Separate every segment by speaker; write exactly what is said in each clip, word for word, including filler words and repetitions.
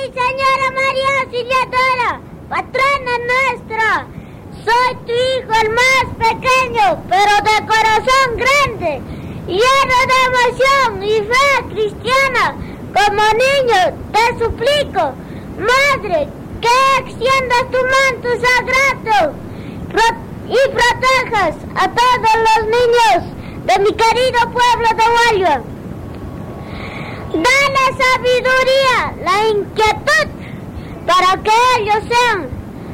Speaker 1: Señora María Auxiliadora, patrona nuestra, soy tu hijo el más pequeño, pero de corazón grande, lleno de emoción y fe cristiana. Como niño te suplico, Madre, que extiendas tu manto sagrado y protejas a todos los niños de mi querido pueblo de Hualva. Dale sabiduría, la inquietud, para que ellos sean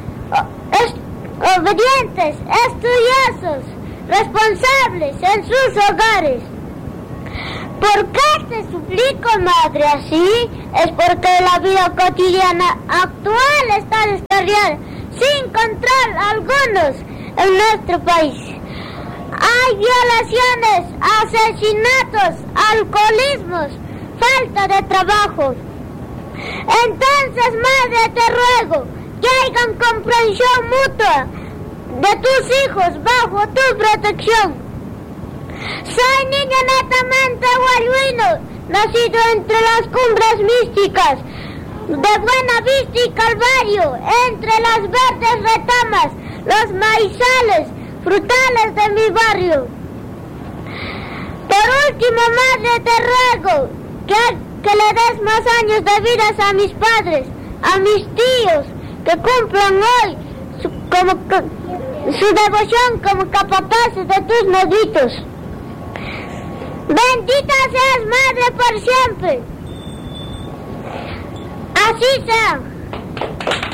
Speaker 1: obedientes, estudiosos, responsables en sus hogares. ¿Por qué te suplico, Madre, así? Es porque la vida cotidiana actual está descarriada, sin control algunos en nuestro país. Hay violaciones, asesinatos, alcoholismos, falta de trabajo. Entonces, Madre, te ruego que hagan comprensión mutua de tus hijos bajo tu protección. Soy niño netamente hualhuino, nacido entre las cumbres místicas de Buena Vista y Calvario, entre las verdes retamas, los maizales, frutales de mi barrio. Por último, Madre, te ruego que, que le des más años de vida a mis padres, a mis tíos, que cumplan hoy su, como, su devoción como capataces de tus negritos. Bendita seas, Madre, por siempre. Así sea.